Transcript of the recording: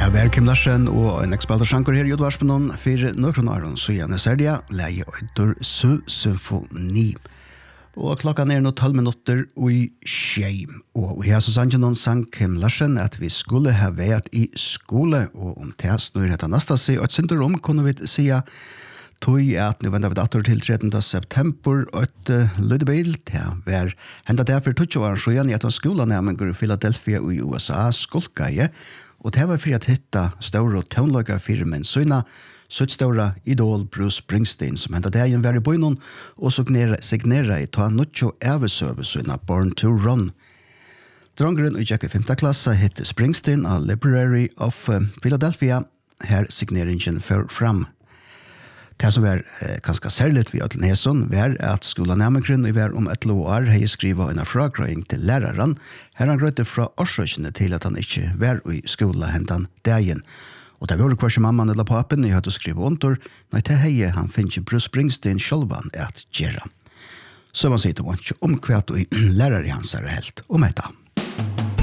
Det var Kim Larsen og en ekspaltersjanker her i Udvarspenon for noen år siden. Serdia, leie etter Symfoni. Og klokkan nå 12 minutter i skjeim. Og vi har så sannsyn noen sang Kim Larsen at vi skulle ha vært i skole, og om det snur etter neste si, og et syndrom kunne vi si tog at nå vender vi dator til 13. september, og et lydbil til hver hendet det for 20 år siden i et av skolenæmengur i Philadelphia i USA skolkeie, og det var for at hitta store tonløyga-firmen Søyna, sutt store idol Bruce Springsteen, som hentet det igjen var i bøynon, og signera i ta nuttjo evesøve Søyna Born to Run. Drongeren i Jack 5. klasse hitte Springsteen av Library of Philadelphia, her signeringen for fram. Det som var ganske særligt ved Øtlenheson var at skolenæmengren i var om et år hei skriva en fragrøying til læreren, her han grøyte fra årsøkene til at han ikke var i skolen hentan dagen. Og det var hversi mamman eller papen jeg hadde skriva under, når det hei han finner Bruce Springsteen sjølvan at gjerra. Så man sier det var ikke om hvert og lærere hans er helt om etta.